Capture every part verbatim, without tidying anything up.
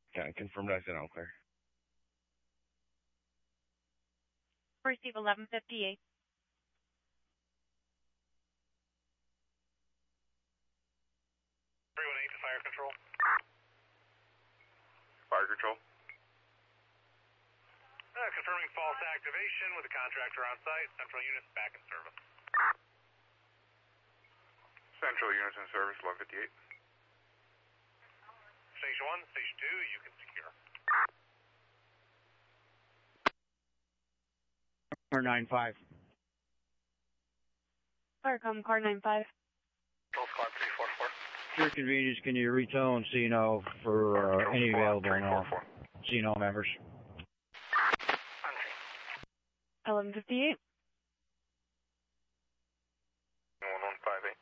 Okay, confirmed exit all clear. Receive eleven fifty-eight. three one eight to fire control. Fire control. Uh, confirming false activation with the contractor on site. Central units back in service. Central units in service, eleven fifty-eight. Station one, station two, you can secure. Car nine five. Firecom car nine five. Control squad three four four. For your convenience, can you retone C N O for uh, any available uh, C N O members? eleven fifty-eight. one one five eight.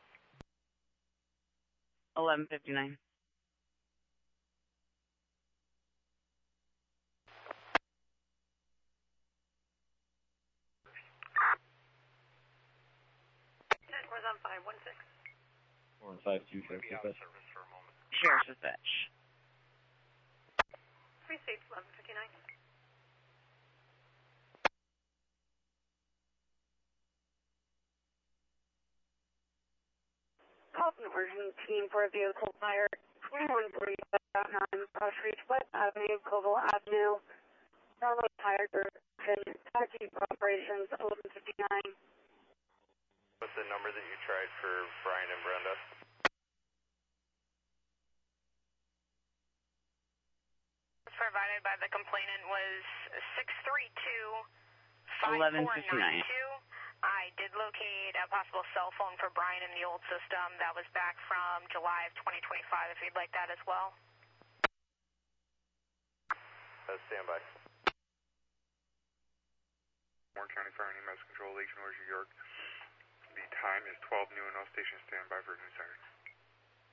eleven fifty-nine. Where's on five one six? Four and five two Be out of service for a moment. Sheriff's dispatch. Three states, eleven fifty-nine. Call conversion team for a vehicle fire. twenty-one forty-five nine Cross Reach West Avenue, Coville Avenue. Bravo Tire Direction, Taxi for operations, eleven fifty-nine. What's the number that you tried for Brian and Brenda? Provided by the complainant was six three two five eleven four fifty-nine. nine two. I did locate a possible cell phone for Brian in the old system. That was back from July of twenty twenty-five, if you'd like that as well. Uh, stand by. Warren County Fire and E M S Control, Lake North, New York. The time is twelve noon. All stations stand by for a new siren.